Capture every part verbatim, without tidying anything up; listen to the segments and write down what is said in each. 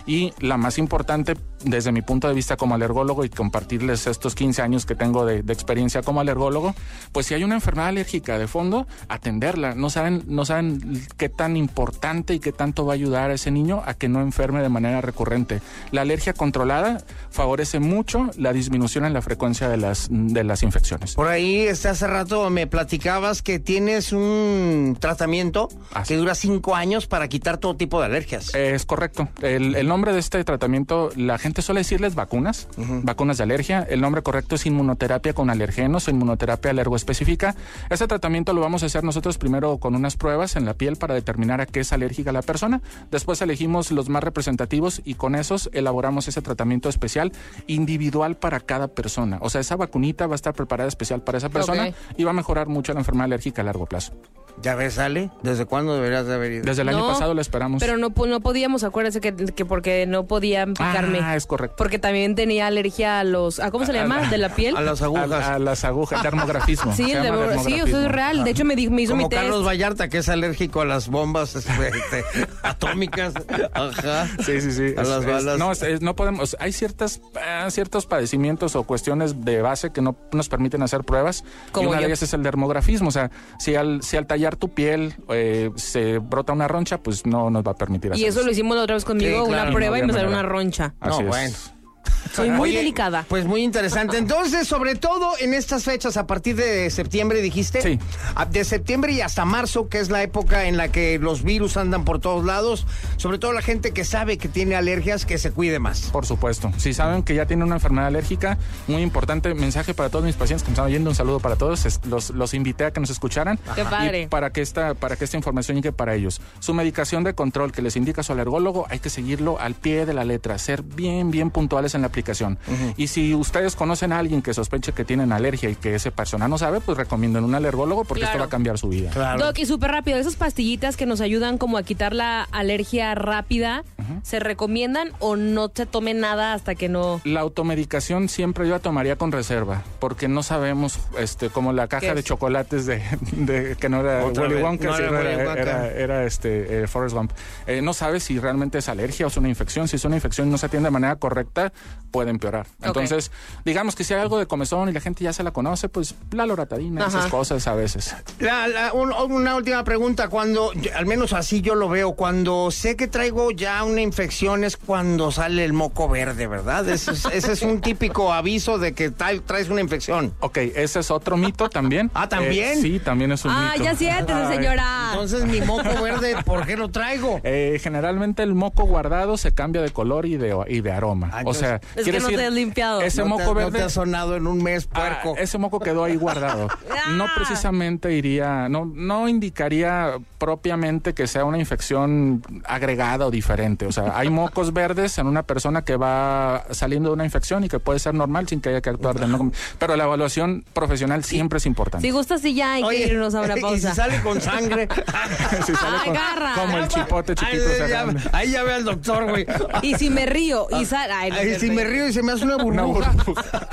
Y la más importante, desde mi punto de vista como alergólogo y compartirles estos quince años que tengo de, de experiencia como alergólogo, pues si hay una enfermedad alérgica de fondo, atenderla. No saben, no saben qué tan importante y qué tanto va a ayudar a ese niño a que no enferme de manera recurrente. La alergia controlada favorece mucho la disminución en la frecuencia de las, de las infecciones. Por ahí, este, hace rato me platicabas que tienes un tratamiento Así. que dura cinco años para quitar todo tipo de alergias. Es correcto. El, el nombre de este tratamiento, la gente suele decirles vacunas, uh-huh. vacunas de alergia. El nombre correcto es inmunoterapia con alergenos o inmunoterapia alergoespecífica. Este tratamiento lo vamos a hacer nosotros primero con unas pruebas en la piel para determinar a qué es alérgica la persona. Después elegimos los más representativos y con esos elaboramos ese tratamiento especial individual para cada persona. O sea, esa vacunita va a estar preparada especial para esa persona okay. y va a mejorar mucho la enfermedad alérgica a largo plazo. ¿Ya ves, Ale? ¿Desde cuándo deberías de haber ido? Desde el no, año pasado la esperamos. Pero no, no podíamos, acuérdense que, que porque no podían picarme. Ah, es correcto. Porque también tenía alergia a los... ¿a ¿Cómo se le llama? ¿De la piel? A las agujas. A, a las agujas, dermografismo. Sí, el dermo, sí, eso es real. De hecho, me, di, me hizo Como mi test. Carlos Vallarta, que es alérgico a las bombas este, atómicas. Ajá. Sí, sí, sí. A es, las balas. Es, no, es, es, no podemos... Hay ciertas, uh, ciertos padecimientos o cuestiones de base que no nos permiten hacer pruebas. Como y una yo. de ellas es el dermografismo. O sea, si al, si al tallar tu piel... Eh, se brota una roncha, pues no nos va a permitir hacer y eso, eso lo hicimos la otra vez conmigo, sí, claro, una prueba no, y me salió una roncha. Así no, es. bueno. Soy muy Oye, delicada. Pues muy interesante. Entonces, sobre todo en estas fechas, a partir de septiembre, dijiste. Sí. De septiembre y hasta marzo, que es la época en la que los virus andan por todos lados. Sobre todo la gente que sabe que tiene alergias, que se cuide más. Por supuesto. Si saben que ya tienen una enfermedad alérgica, muy importante, mensaje para todos mis pacientes que me están oyendo, un saludo para todos. Es, los, los invité a que nos escucharan. Qué padre. Y para que esta, para que esta información llegue para ellos. Su medicación de control que les indica su alergólogo, hay que seguirlo al pie de la letra, ser bien, bien puntuales en la aplicación. Uh-huh. Y si ustedes conocen a alguien que sospeche que tienen alergia y que esa persona no sabe, pues recomienden un alergólogo porque claro. esto va a cambiar su vida. Claro. Doc, y súper rápido, esas pastillitas que nos ayudan como a quitar la alergia rápida, uh-huh. ¿se recomiendan o no se tome nada hasta que no...? La automedicación siempre yo la tomaría con reserva, porque no sabemos, este, como la caja de chocolates de, de que no era Willy Wonka, no sí, era, era, era, era este, eh, Forrest Gump. Eh, no sabes si realmente es alergia o es una infección. Si es una infección y no se atiende de manera correcta, puede empeorar. Entonces, okay. digamos que si hay algo de comezón y la gente ya se la conoce, pues la loratadina, Ajá. esas cosas a veces. La, la, un, una última pregunta, cuando, al menos así yo lo veo, cuando sé que traigo ya una infección es cuando sale el moco verde, ¿verdad? Ese es, ese es un típico aviso de que trae, traes una infección. Ok, ese es otro mito también. Ah, ¿también? Eh, sí, también es un ah, mito. Ah, ya siéntese, señora. Entonces, mi moco verde, ¿por qué lo traigo? Eh, generalmente el moco guardado se cambia de color y de, y de aroma. Ah, o sea, es quiere que no decir, te has limpiado. Ese no moco te, verde no te ha sonado en un mes, puerco. Ah, ese moco quedó ahí guardado. No precisamente iría, no, no indicaría propiamente que sea una infección agregada o diferente. O sea, hay mocos verdes en una persona que va saliendo de una infección y que puede ser normal sin que haya que actuar de no. Pero la evaluación profesional siempre es importante. Si gustas, sí, ya hay Oye, que irnos a una pausa. Y si sale con sangre. si sale con, Agarra. Como el chipote chiquito. Ay, ya, ahí ya ve al doctor, güey. Y si me río y sale. Ay, no y si me río y se me hace una burbuja. Una burbuja.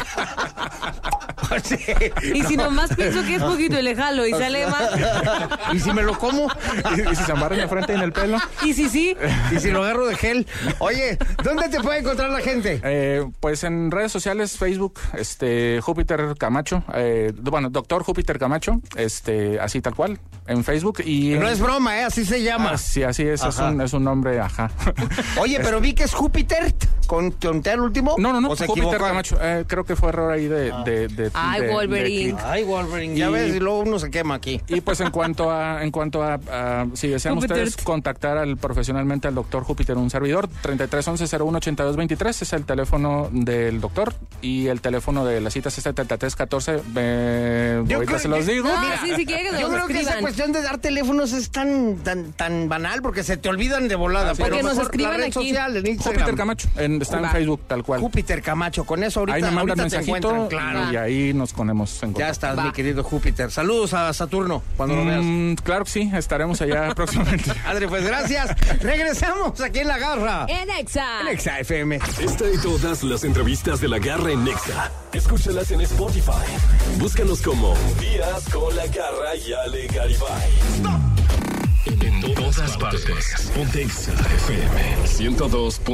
Sí. Y si nomás pienso que es poquito y le jalo y sale mal. ¿Y si me lo como? ¿Y, y si se amarra en la frente y en el pelo? ¿Y si sí? ¿Y si lo agarro de gel? Oye, ¿dónde te puede encontrar la gente? Eh, pues en redes sociales, Facebook, este, Júpiter Camacho, eh, bueno, doctor Júpiter Camacho, este, así tal cual, en Facebook. Y no es broma, ¿eh? Así se llama. Ah, sí, así es, es un, es un nombre, ajá. Oye, pero vi que es Júpiter, ¿con, con T al último? No, no, no, Júpiter equivocó? Camacho, eh, creo que fue error ahí de... Ah. de, de Ay, de, Wolverine. de Ay, Wolverine, ya y, ves, y luego uno se quema aquí. Y pues en cuanto a, en cuanto a, a si desean Júpiter. Ustedes contactar al profesionalmente al doctor Júpiter, un servidor, treinta y tres once cero uno ochenta y dos veintitrés es el teléfono del doctor y el teléfono de las citas es treinta y tres catorce, eh, ahorita creo, se los digo. No, mira, sí, sí, que yo creo que esa cuestión de dar teléfonos es tan tan tan banal porque se te olvidan de volada. Ah, sí, pero porque nos escriban la red aquí. social, en Instagram. Júpiter Camacho, en, está en Facebook tal cual. Júpiter Camacho, con eso ahorita, ahí me mandan ahorita te mensajito claro. y ahí nos ponemos en contacto. Ya estás, Va. mi querido Júpiter. Saludos a Saturno cuando mm, lo veas. Claro que sí, estaremos allá próximamente. Adri, pues gracias. Regresamos aquí en La Garra. En Exa. En Exa F M. Esta y todas las entrevistas de La Garra en Exa. Escúchalas en Spotify. Búscanos como Días con La Garra y Ale Garibay. En todas partes. Ponte Exa F M ciento dos.